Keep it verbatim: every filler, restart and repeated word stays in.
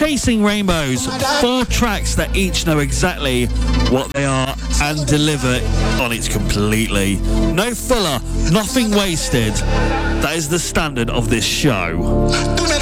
Chasing Rainbows. Four tracks that each know exactly what they are and deliver on it completely. No filler, nothing wasted. That is the standard of this show.